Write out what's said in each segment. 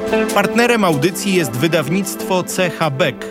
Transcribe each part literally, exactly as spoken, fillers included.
Partnerem audycji jest wydawnictwo C H Beck.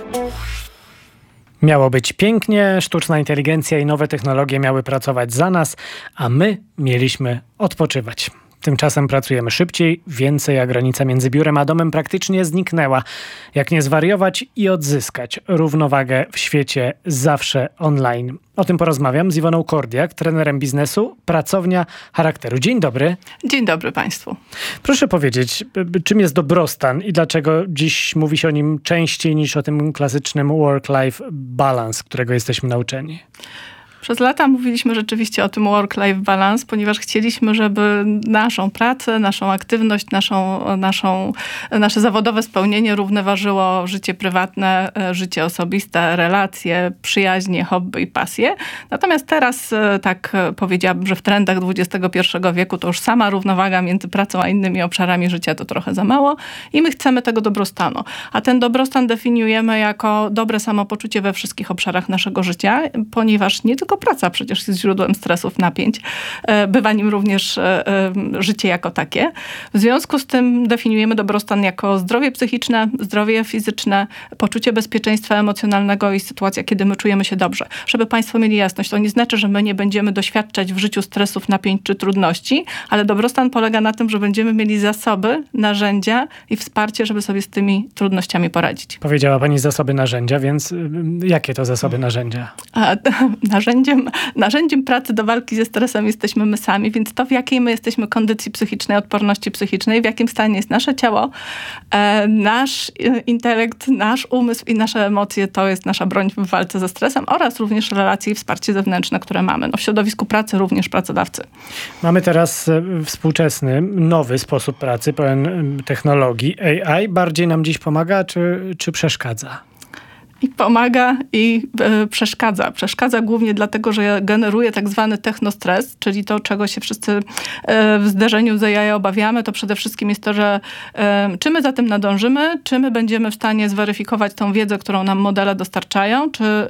Miało być pięknie, sztuczna inteligencja i nowe technologie miały pracować za nas, a my mieliśmy odpoczywać. Tymczasem pracujemy szybciej, więcej, a granica między biurem a domem praktycznie zniknęła. Jak nie zwariować i odzyskać równowagę w świecie zawsze online? O tym porozmawiam z Iwoną Kordiak, trenerem biznesu, pracownia charakteru. Dzień dobry. Dzień dobry Państwu. Proszę powiedzieć, czym jest dobrostan i dlaczego dziś mówi się o nim częściej niż o tym klasycznym work-life balance, którego jesteśmy nauczeni? Przez lata mówiliśmy rzeczywiście o tym work-life balance, ponieważ chcieliśmy, żeby naszą pracę, naszą aktywność, naszą, naszą, nasze zawodowe spełnienie równoważyło życie prywatne, życie osobiste, relacje, przyjaźnie, hobby i pasje. Natomiast teraz, tak powiedziałabym, że w trendach dwudziestego pierwszego wieku to już sama równowaga między pracą a innymi obszarami życia to trochę za mało i my chcemy tego dobrostanu. A ten dobrostan definiujemy jako dobre samopoczucie we wszystkich obszarach naszego życia, ponieważ nie tylko praca przecież jest źródłem stresów, napięć. Bywa nim również życie jako takie. W związku z tym definiujemy dobrostan jako zdrowie psychiczne, zdrowie fizyczne, poczucie bezpieczeństwa emocjonalnego i sytuacja, kiedy my czujemy się dobrze. Żeby Państwo mieli jasność, to nie znaczy, że my nie będziemy doświadczać w życiu stresów, napięć czy trudności, ale dobrostan polega na tym, że będziemy mieli zasoby, narzędzia i wsparcie, żeby sobie z tymi trudnościami poradzić. Powiedziała Pani zasoby, narzędzia, więc jakie to zasoby, narzędzia? A, narzędziem, narzędziem pracy do walki ze stresem jesteśmy my sami, więc to w jakiej my jesteśmy kondycji psychicznej, odporności psychicznej, w jakim stanie jest nasze ciało, e, nasz intelekt, nasz umysł i nasze emocje to jest nasza broń w walce ze stresem oraz również relacje i wsparcie zewnętrzne, które mamy. No, w środowisku pracy również pracodawcy. Mamy teraz współczesny, nowy sposób pracy, pełen technologii. A I bardziej nam dziś pomaga czy, czy przeszkadza? I pomaga i e, przeszkadza. Przeszkadza głównie dlatego, że generuje tak zwany technostres, czyli to, czego się wszyscy e, w zderzeniu z A I obawiamy, to przede wszystkim jest to, że e, czy my za tym nadążymy, czy my będziemy w stanie zweryfikować tą wiedzę, którą nam modele dostarczają, czy, e,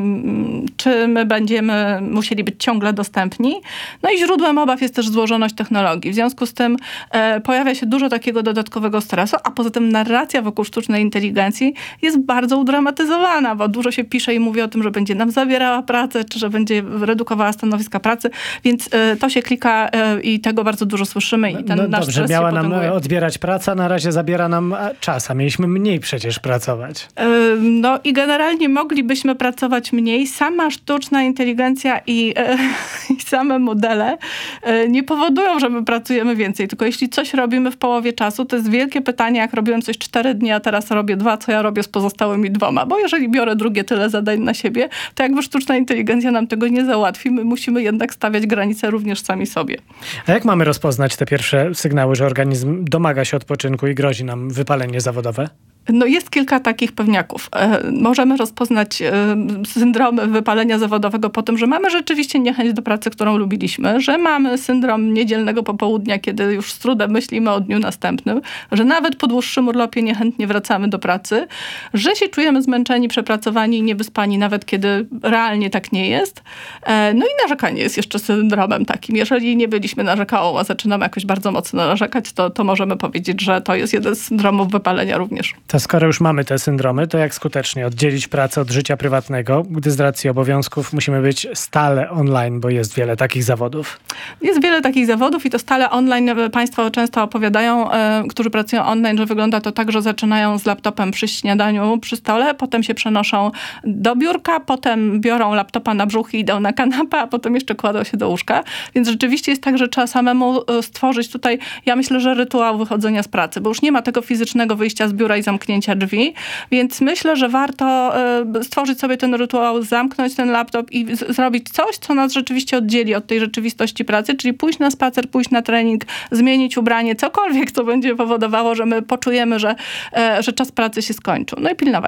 czy my będziemy musieli być ciągle dostępni. No i źródłem obaw jest też złożoność technologii. W związku z tym e, pojawia się dużo takiego dodatkowego stresu, a poza tym narracja wokół sztucznej inteligencji jest bardzo udramatyzowana, bo dużo się pisze i mówi o tym, że będzie nam zabierała pracę, czy że będzie redukowała stanowiska pracy, więc y, to się klika y, i tego bardzo dużo słyszymy i ten no nasz dobrze, stres miała się nam potęguje. odbierać praca, na razie zabiera nam czas, a mieliśmy mniej przecież pracować. Y, no i generalnie moglibyśmy pracować mniej. Sama sztuczna inteligencja i, y, i same modele y, nie powodują, że my pracujemy więcej, tylko jeśli coś robimy w połowie czasu, to jest wielkie pytanie, jak robiłem coś cztery dni, a teraz robię dwa, co ja robię z pozostałymi dwoma, bo jeżeli biorę drugie tyle zadań na siebie, to jakby sztuczna inteligencja nam tego nie załatwi. My musimy jednak stawiać granice również sami sobie. A jak mamy rozpoznać te pierwsze sygnały, że organizm domaga się odpoczynku i grozi nam wypalenie zawodowe? No jest kilka takich pewniaków. E, możemy rozpoznać e, syndrom wypalenia zawodowego po tym, że mamy rzeczywiście niechęć do pracy, którą lubiliśmy, że mamy syndrom niedzielnego popołudnia, kiedy już z trudem myślimy o dniu następnym, że nawet po dłuższym urlopie niechętnie wracamy do pracy, że się czujemy zmęczeni, przepracowani i niewyspani, nawet kiedy realnie tak nie jest. E, no i narzekanie jest jeszcze syndromem takim. Jeżeli nie byliśmy narzekałą, a zaczynamy jakoś bardzo mocno narzekać, to, to możemy powiedzieć, że to jest jeden z syndromów wypalenia również. To skoro już mamy te syndromy, to jak skutecznie oddzielić pracę od życia prywatnego, gdy z racji obowiązków musimy być stale online, bo jest wiele takich zawodów? Jest wiele takich zawodów i to stale online. Państwo często opowiadają, e, którzy pracują online, że wygląda to tak, że zaczynają z laptopem przy śniadaniu, przy stole, potem się przenoszą do biurka, potem biorą laptopa na brzuch i idą na kanapę, a potem jeszcze kładą się do łóżka. Więc rzeczywiście jest tak, że trzeba samemu stworzyć tutaj, ja myślę, że rytuał wychodzenia z pracy, bo już nie ma tego fizycznego wyjścia z biura i zamknięcia drzwi, więc myślę, że warto y, stworzyć sobie ten rytuał, zamknąć ten laptop i z- zrobić coś, co nas rzeczywiście oddzieli od tej rzeczywistości pracy, czyli pójść na spacer, pójść na trening, zmienić ubranie, cokolwiek, co będzie powodowało, że my poczujemy, że, y, że czas pracy się skończył. No i pilnować się.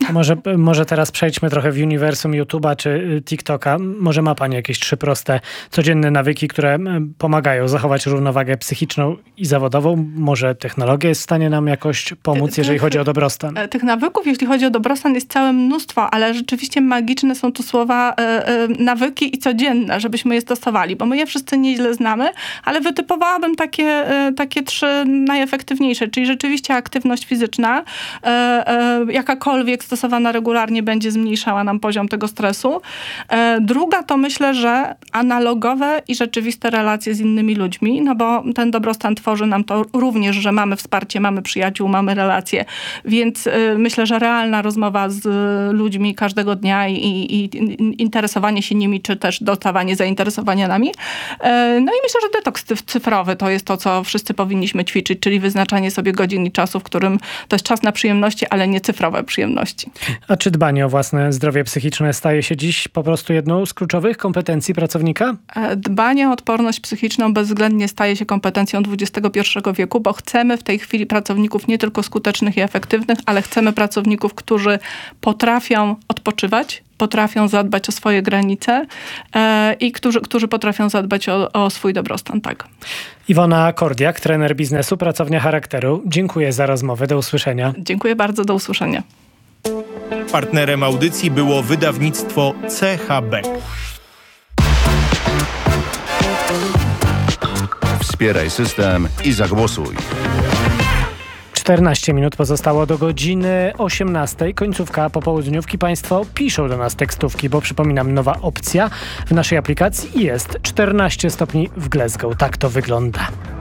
Może, może teraz przejdźmy trochę w uniwersum YouTube'a czy TikToka. Może ma pani jakieś trzy proste, codzienne nawyki, które pomagają zachować równowagę psychiczną i zawodową? Może technologia jest w stanie nam jakoś pomóc, Tych, jeżeli chodzi o dobrostan? Tych nawyków, jeśli chodzi o dobrostan, jest całe mnóstwo, ale rzeczywiście magiczne są tu słowa e, e, nawyki i codzienne, żebyśmy je stosowali, bo my je wszyscy nieźle znamy, ale wytypowałabym takie, e, takie trzy najefektywniejsze, czyli rzeczywiście aktywność fizyczna, e, e, jakakolwiek stosowana regularnie będzie zmniejszała nam poziom tego stresu. E, druga to myślę, że analogowe i rzeczywiste relacje z innymi ludźmi, no bo ten dobrostan tworzy nam to również, że mamy wsparcie, mamy przyjaciół, mamy relacje, więc e, myślę, że realna rozmowa z ludźmi każdego dnia i, i, i interesowanie się nimi, czy też dostawanie zainteresowania nami. E, no i myślę, że detoks cyfrowy to jest to, co wszyscy powinniśmy ćwiczyć, czyli wyznaczanie sobie godzin i czasu, w którym to jest czas na przyjemności, ale nie cyfrowe przyjemności. A czy dbanie o własne zdrowie psychiczne staje się dziś po prostu jedną z kluczowych kompetencji pracownika? Dbanie o odporność psychiczną bezwzględnie staje się kompetencją dwudziestego pierwszego wieku, bo chcemy w tej chwili pracowników nie tylko skutecznych i efektywnych, ale chcemy pracowników, którzy potrafią odpoczywać, potrafią zadbać o swoje granice e, i którzy, którzy potrafią zadbać o, o swój dobrostan, tak. Iwona Kordiak, trener biznesu, pracownia charakteru. Dziękuję za rozmowę. Do usłyszenia. Dziękuję bardzo. Do usłyszenia. Partnerem audycji było wydawnictwo C H B. Wspieraj system i zagłosuj. czternaście minut pozostało do godziny osiemnastej. Końcówka popołudniówki. Państwo piszą do nas tekstówki, bo przypominam, nowa opcja w naszej aplikacji jest czternaście stopni w Glasgow. Tak to wygląda.